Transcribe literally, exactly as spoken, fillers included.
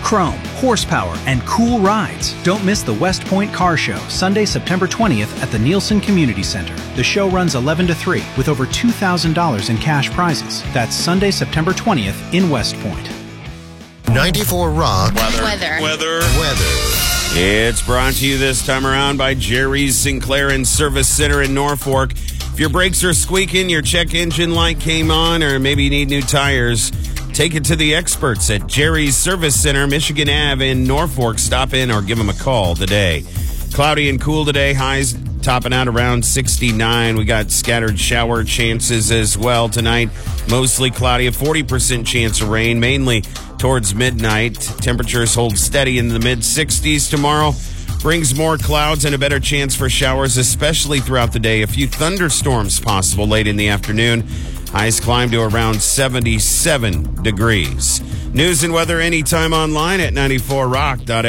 chrome, horsepower, and cool rides. Don't miss the West Point Car Show, Sunday, September twentieth at the Nielsen Community Center. The show runs eleven to three with over two thousand dollars in cash prizes. That's Sunday, September twentieth in West Point. ninety-four Rock. Weather. Weather. Weather. Weather. It's brought to you this time around by Jerry's Sinclair and Service Center in Norfolk. If your brakes are squeaking, your check engine light came on, or maybe you need new tires, take it to the experts at Jerry's Service Center, Michigan Avenue in Norfolk. Stop in or give them a call today. Cloudy and cool today. Highs topping out around sixty-nine. We got scattered shower chances as well tonight. Mostly cloudy, a forty percent chance of rain, mainly towards midnight. Temperatures hold steady in the mid-sixties tomorrow. Brings more clouds and a better chance for showers, especially throughout the day. A few thunderstorms possible late in the afternoon. Highs climb to around seventy-seven degrees. News and weather anytime online at ninety-four rock dot